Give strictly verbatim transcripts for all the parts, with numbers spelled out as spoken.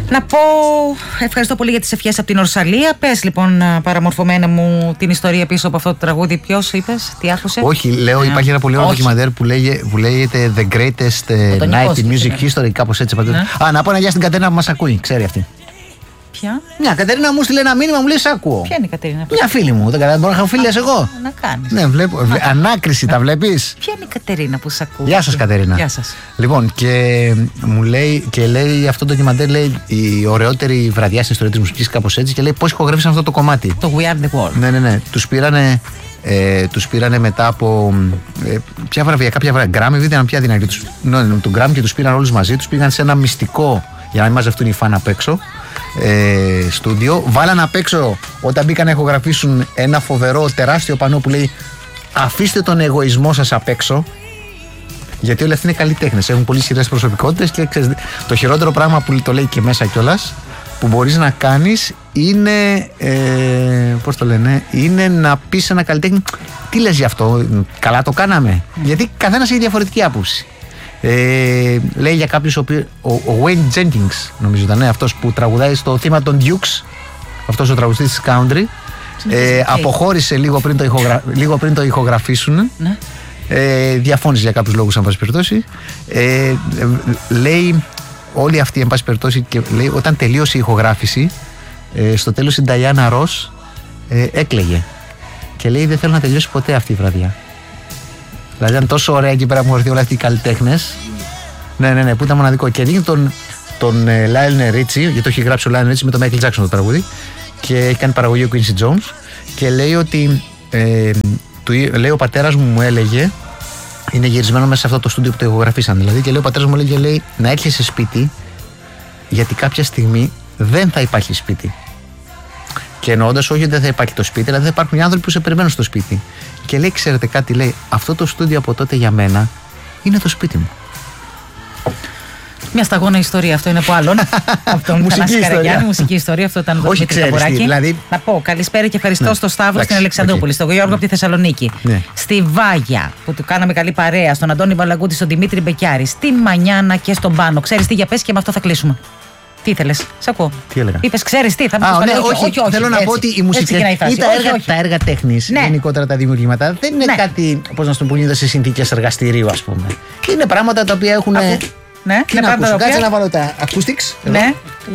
Να πω ευχαριστώ πολύ για τις ευχές από την Ορσαλία. Πες λοιπόν, παραμορφωμένα μου, την ιστορία πίσω από αυτό το τραγούδι. Ποιος είπες, τι άκουσε? Όχι, λέω, yeah. υπάρχει ένα πολύ ωραίο ντοκιμαντέρ που, που λέγεται The Greatest Night in Music History, κάπως έτσι. Yeah. Α, να πω ένα γεια στην Κατερίνα που μας ακούει, ξέρει αυτή. Ποια? Μια Κατερίνα μου στείλε ένα μήνυμα, μου λέει: Σ' ακούω. Ποια είναι η Κατερίνα? Μια φίλη μου. Δεν καταλαβαίνω, μπορώ να έχω φίλες εγώ. Να κάνεις. Ναι, βλέπω. Ανάκριση, τα βλέπεις. Ποια είναι η Κατερίνα που σ' ακούω? Γεια σας, Κατερίνα. Γεια σας. Λοιπόν, και μου λέει, και λέει αυτό το ντοκιμαντέρ, λέει η ωραιότερη βραδιά στην ιστορία της μουσικής, κάπως έτσι, και λέει πώς ηχογράφησαν αυτό το κομμάτι. Το We Are the World. Ναι, ναι, ναι. Τους πήρανε. Ε, τους πήρανε μετά από ε, ποια βραβεία, κάποια βραβεία, Γκράμμι, δεν ήταν πια δυνατή τους, ναι, ναι, τον Γκράμμι, και τους πήραν όλους μαζί, τους πήγαν σε ένα μυστικό, για να μην μαζευτούν οι φαν απ' έξω, ε, στούντιο, βάλαν απ' έξω όταν μπήκαν να ηχογραφήσουν ένα φοβερό τεράστιο πανό που λέει αφήστε τον εγωισμό σας απ' έξω, γιατί όλοι αυτοί είναι καλλιτέχνες, έχουν πολύ ισχυρές προσωπικότητες, και ξέρεις, το χειρότερο πράγμα που το λέει και μέσα κιόλας που μπορείς να κάνεις είναι, ε, πώς το λένε, είναι να πεις σε ένα καλλιτέχνη τι λες γι' αυτό, καλά το κάναμε, mm. γιατί καθένας έχει διαφορετική άποψη. Ε, λέει για κάποιους, ο, ο, ο Wayne Jennings νομίζω ήταν, ναι, αυτός που τραγουδάει στο θύμα των Dukes, αυτός ο τραγουδιστής της country, ε, αποχώρησε λίγο πριν το, ηχογρα... λίγο πριν το ηχογραφήσουν, mm. ε, διαφώνησε για κάποιους λόγους, αν πάση περιπτώσει, ε, λέει όλοι αυτοί, εν πάση περιπτώσει, και λέει όταν τελείωσε η ηχογράφηση, ε, στο τέλος η Νταϊάννα Ρος ε, έκλαιγε και λέει δεν θέλω να τελειώσει ποτέ αυτή η βραδιά. Δηλαδή ήταν τόσο ωραία εκεί πέρα που έχουν έρθει όλοι αυτοί οι καλλιτέχνες. Ναι, ναι, ναι, που ήταν μοναδικό. Και δείχνει τον, τον ε, Lionel Richie, γιατί το έχει γράψει ο Lionel Richie με τον Michael Jackson το τραγούδι, και έχει κάνει παραγωγή ο Quincy Jones, και λέει ότι ε, του, λέει ο πατέρας μου μου έλεγε, είναι γυρισμένο μέσα σε αυτό το στούντιο που το ηχογραφήσαν δηλαδή, και λέει ο πατέρας μου έλεγε, λέει, να έρχεσαι σε σπίτι γιατί κάποια στιγμή δεν θα υπάρχει σπίτι. Και εννοώντας όχι ότι δεν θα υπάρχει το σπίτι, αλλά δεν θα υπάρχουν οι άνθρωποι που σε περιμένουν στο σπίτι. Και λέει, ξέρετε κάτι, λέει, αυτό το στούντιο από τότε για μένα είναι το σπίτι μου. Μια σταγόνα ιστορία, αυτό είναι από άλλον. Αυτό μου μουσική ιστορία. Μουσική ιστορία, αυτό ήταν το Δημήτρη Ταμπουράκη. Δηλαδή... Να πω καλησπέρα και ευχαριστώ ναι. στο Σταύρο, στην Αλεξανδρούπολη, okay. στον Γιώργο okay. από τη Θεσσαλονίκη, ναι. στη Βάγια που του κάναμε καλή παρέα, στον Αντώνη Βαλαγκούτη, στον Δημήτρη Μπεκιάρη, στη Μανιάνα και στον Πάνο. Ξέρεις τι, για πες και με αυτό θα κλείσουμε. Τι ήθελες, σ' ακούω. Τι έλεγα. Είπες, ξέρεις τι, θα μου πει. Ναι, όχι, όχι, όχι, θέλω έτσι, να πω ότι η μουσική ή τα έργα, τα έργα τέχνης, ναι. γενικότερα τα δημιουργήματα, δεν είναι ναι. κάτι, πώς να σου το πούμε, σε συνθήκες εργαστηρίου, ας πούμε. Είναι πράγματα τα οποία έχουν. Αφού... Ναι, τι να ακούσω, κάτσε να βάλω τα acoustics. Ναι.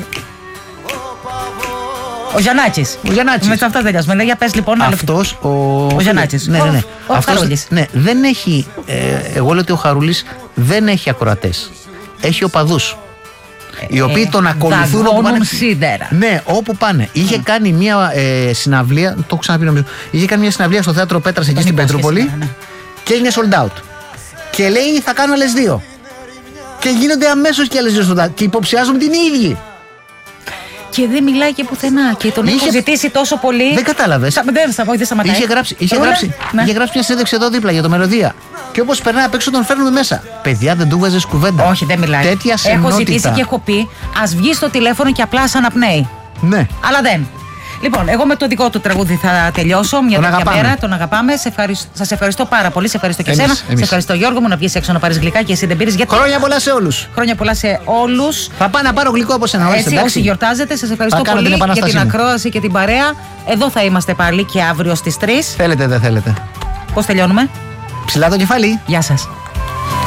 Ο Γιαννάκης. Ο Γιαννάκης. Με αυτά τελειώσουμε. Λέει, για πες λοιπόν. Αυτός ο. Ο Γιαννάκης. Ναι, ναι, ναι. Ο Χαρούλης. Ναι, δεν έχει. Εγώ λέω ότι ο Χαρούλης δεν έχει ακροατές. Έχει οπαδούς. Οι οποίοι τον ακολουθούν όπου πάνε. Σίδερα. Ναι, όπου πάνε. Είχε κάνει μια ε, συναυλία, το έχω ξαναπεί νομίζω. Είχε κάνει μια συναυλία στο θέατρο Πέτρας εκεί στην Πετρούπολη ναι. και έγινε sold out. Και λέει θα κάνω άλλες δύο. Και γίνονται αμέσως και άλλες δύο sold out. Και υποψιάζουν την ίδια. Και δεν μιλάει και πουθενά. Και τον είχε ζητήσει τόσο πολύ. Δεν κατάλαβες. Σα, δεν σταματάει. Δεν σταματάει. Είχε γράψει, είχε γράψει, ναι. είχε γράψει μια συνέντευξη εδώ δίπλα για το Μελωδία. Και όπως περνάει απ' έξω τον φέρνουμε μέσα. Παιδιά, δεν του βάζεις κουβέντα. Όχι, δεν μιλάει. Τέτοια σεμνότητα. Έχω ζητήσει και έχω πει ας βγει στο τηλέφωνο και απλά ας αναπνέει. Ναι. Αλλά δεν. Λοιπόν, εγώ με το δικό του τραγούδι θα τελειώσω. Μια τον τέτοια αγαπάμε. μέρα. Τον αγαπάμε. Σε ευχαριστώ, σας ευχαριστώ πάρα πολύ. Σε ευχαριστώ και εμείς, εσένα. εμείς. Σε ευχαριστώ, Γιώργο μου, να βγεις έξω να πάρεις γλυκά και εσύ δεν πήρες. Γιατί... Χρόνια πολλά σε όλους. Χρόνια πολλά σε όλους. Θα πάω να πάρω γλυκό όπως ένα. Έτσι, όσοι γιορτάζετε, σας ευχαριστώ πολύ την για την ακρόαση και την παρέα. Εδώ θα είμαστε πάλι και αύριο στις τρεις. Θέλετε, δεν θέλετε. Πώς τελειώνουμε? Ψηλά το κεφάλι. Γεια σας.